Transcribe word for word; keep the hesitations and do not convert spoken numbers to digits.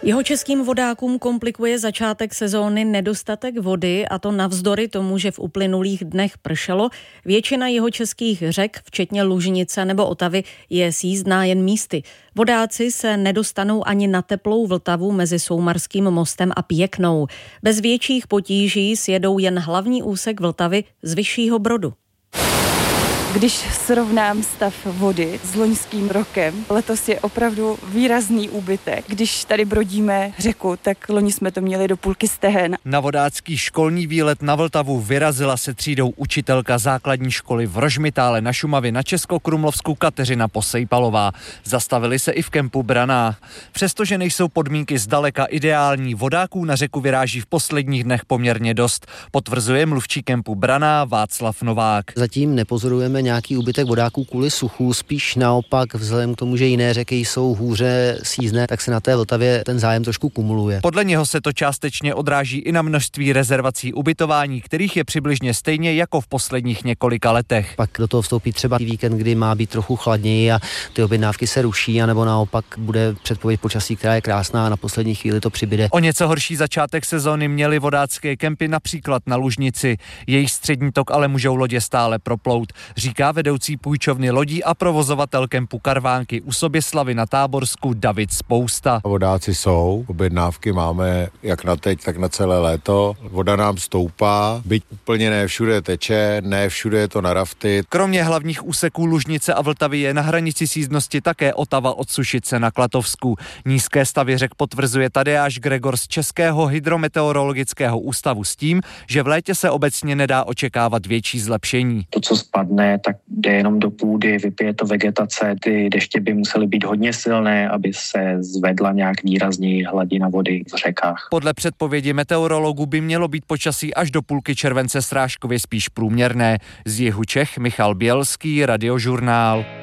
Jihočeským vodákům komplikuje začátek sezóny nedostatek vody, a to navzdory tomu, že v uplynulých dnech pršelo. Většina jihočeských řek, včetně Lužnice nebo Otavy, je sjízdná jen místy. Vodáci se nedostanou ani na teplou Vltavu mezi Soumarským mostem a Pěknou. Bez větších potíží sjedou jen hlavní úsek Vltavy z Vyššího Brodu. Když srovnám stav vody s loňským rokem, letos je opravdu výrazný úbytek. Když tady brodíme řeku, tak loni jsme to měli do půlky stehen. Na vodácký školní výlet na Vltavu vyrazila se třídou učitelka základní školy v Rožmitále na Šumavě na Českokrumlovsku Kateřina Posejpalová. Zastavili se i v kempu Braná. Přestože nejsou podmínky zdaleka ideální, vodáků na řeku vyráží v posledních dnech poměrně dost, potvrzuje mluvčí kempu Braná Václav Novák. Zatím nepozorujeme nějaký úbytek vodáků kvůli suchu, spíš naopak vzhledem k tomu, že jiné řeky jsou hůře sjízdné, tak se na té Vltavě ten zájem trošku kumuluje. Podle něho se to částečně odráží i na množství rezervací ubytování, kterých je přibližně stejně jako v posledních několika letech. Pak do toho vstoupí třeba víkend, kdy má být trochu chladněji a ty objednávky se ruší, anebo naopak bude předpověď počasí, která je krásná a na poslední chvíli to přibyde. O něco horší začátek sezóny měly vodácké kempy například na Lužnici. Jejich střední tok ale můžou lodě stále proplout, říká vedoucí půjčovny lodí a provozovatel kempu Karvánky u Soběslavy na Táborsku David Spousta. Vodáci jsou, objednávky máme jak na teď, tak na celé léto. Voda nám stoupá, byť úplně ne všude teče, ne všude je to na rafty. Kromě hlavních úseků Lužnice a Vltavy je na hranici sjízdnosti také Otava od Sušice na Klatovsku. Nízké stavy řek potvrzuje Tadeáš Gregor z Českého hydrometeorologického ústavu s tím, že v létě se obecně nedá očekávat větší zlepšení. To, co spadne, tak jde jenom do půdy, vypije to vegetace, ty deště by musely být hodně silné, aby se zvedla nějak výrazněji hladina vody v řekách. Podle předpovědi meteorologů by mělo být počasí až do půlky července srážkově spíš průměrné. Z jihu Čech Michal Bělský, Radiožurnál.